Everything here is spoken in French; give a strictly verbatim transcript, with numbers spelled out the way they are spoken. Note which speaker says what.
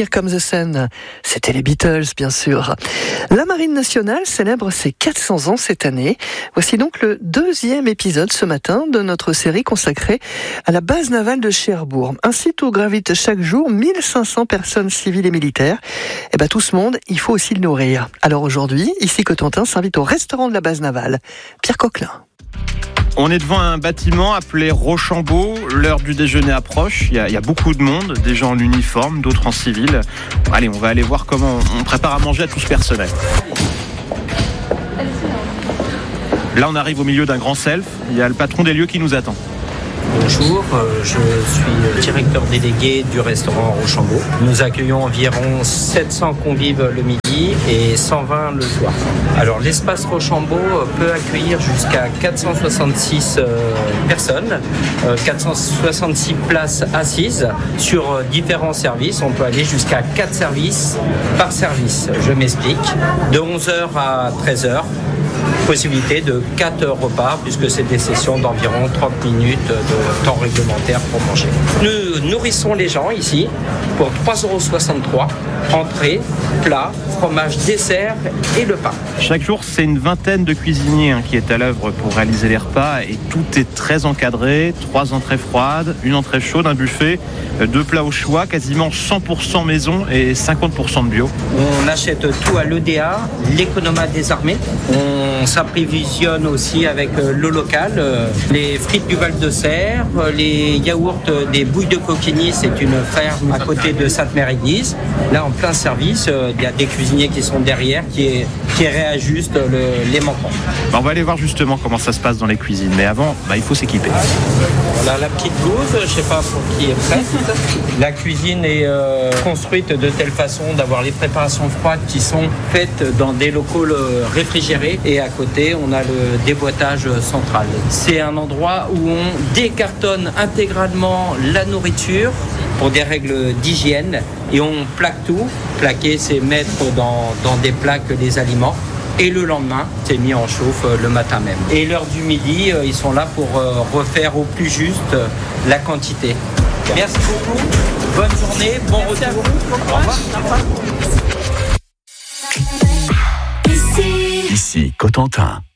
Speaker 1: Here Comes the Sun, c'était les Beatles bien sûr. La Marine nationale célèbre ses quatre cents ans cette année. Voici donc le deuxième épisode ce matin de notre série consacrée à la base navale de Cherbourg. Un site où gravitent chaque jour mille cinq cents personnes civiles et militaires. Et ben tout ce monde, il faut aussi le nourrir. Alors aujourd'hui, ici Cotentin s'invite au restaurant de la base navale. Pierre Coquelin.
Speaker 2: On est devant un bâtiment appelé Rochambeau. L'heure du déjeuner approche. Il y, a, il y a beaucoup de monde, des gens en uniforme, d'autres en civil. Allez, on va aller voir comment on prépare à manger à tout ce personnel. Là, on arrive au milieu d'un grand self. Il y a le patron des lieux qui nous attend.
Speaker 3: Bonjour, je suis directeur délégué du restaurant Rochambeau. Nous accueillons environ sept cents convives le midi et cent vingt le soir. Alors l'espace Rochambeau peut accueillir jusqu'à quatre cent soixante-six personnes, quatre cent soixante-six places assises sur différents services. On peut aller jusqu'à quatre services par service. Je m'explique. De onze heures à treize heures. Possibilité de quatre repas puisque c'est des sessions d'environ trente minutes de temps réglementaire pour manger. Nous nourrissons les gens ici pour trois euros soixante-trois, entrée, plat, fromage, dessert et le pain.
Speaker 2: Chaque jour, c'est une vingtaine de cuisiniers hein, qui est à l'œuvre pour réaliser les repas et tout est très encadré. Trois entrées froides, une entrée chaude, un buffet, deux plats au choix, quasiment cent pour cent maison et cinquante pour cent de bio.
Speaker 3: On achète tout à l'E D A, l'économat des armées. On s'approvisionne aussi avec le local, les frites du Val de Serre, les yaourts des Bouilles de Coquigny, c'est une ferme à côté de Sainte-Mère-Église. Là, en plein service, il y a des cuisiniers qui sont derrière, qui, qui réajustent le, les manquants.
Speaker 2: On va aller voir justement comment ça se passe dans les cuisines, mais avant, bah, il faut s'équiper.
Speaker 3: Voilà la petite blouse, je ne sais pas pour qui est prête. La cuisine est euh, construite de telle façon d'avoir les préparations froides qui sont faites dans des locaux réfrigérés et à côté, on a le déboîtage central. C'est un endroit où on décartonne intégralement la nourriture pour des règles d'hygiène et on plaque tout. Plaquer, c'est mettre dans, dans des plaques les aliments. Et le lendemain, c'est mis en chauffe le matin même. Et l'heure du midi, ils sont là pour refaire au plus juste la quantité. Merci beaucoup, bonne journée, bon retour. Au revoir.
Speaker 4: Ici Cotentin.